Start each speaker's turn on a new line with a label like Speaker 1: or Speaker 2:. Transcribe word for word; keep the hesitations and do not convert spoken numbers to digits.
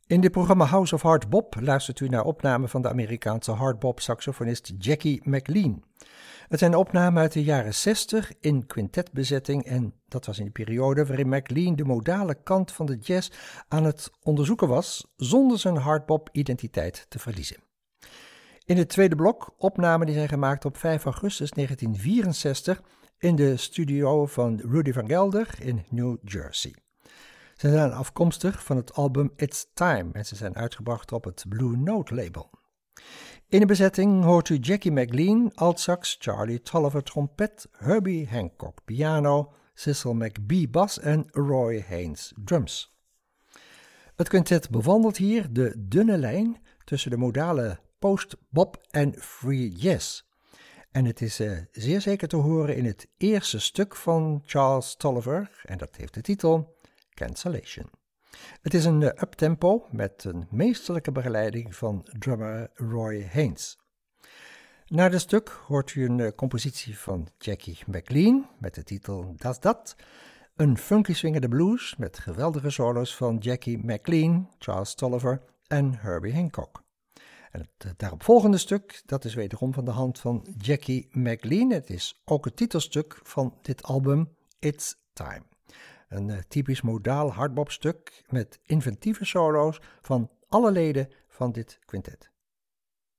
Speaker 1: In dit programma House of Hard Bop luistert u naar opnamen van de Amerikaanse hardbop-saxofonist Jackie McLean. Het zijn opnamen uit de jaren zestig in quintetbezetting en dat was in de periode waarin McLean de modale kant van de jazz aan het onderzoeken was, zonder zijn hardbop-identiteit te verliezen. In het tweede blok opnamen die zijn gemaakt op vijf augustus negentien vierenzestig in de studio van Rudy Van Gelder in New Jersey. Ze zijn afkomstig van het album It's Time en ze zijn uitgebracht op het Blue Note label. In de bezetting hoort u Jackie McLean, altsax, Charlie Tolliver trompet, Herbie Hancock piano, Cecil McBee bas en Roy Haynes drums. Het quintet bewandelt hier de dunne lijn tussen de modale post-bop en free jazz. En het is uh, zeer zeker te horen in het eerste stuk van Charles Tolliver en dat heeft de titel Cancellation. Het is een uh, uptempo met een meesterlijke begeleiding van drummer Roy Haynes. Na dit stuk hoort u een uh, compositie van Jackie McLean met de titel Das Dat, een funky swingende blues met geweldige solos van Jackie McLean, Charles Tolliver en Herbie Hancock. En het uh, daaropvolgende stuk, dat is wederom van de hand van Jackie McLean. Het is ook het titelstuk van dit album It's Time. Een uh, typisch modaal hardbopstuk met inventieve solo's van alle leden van dit quintet.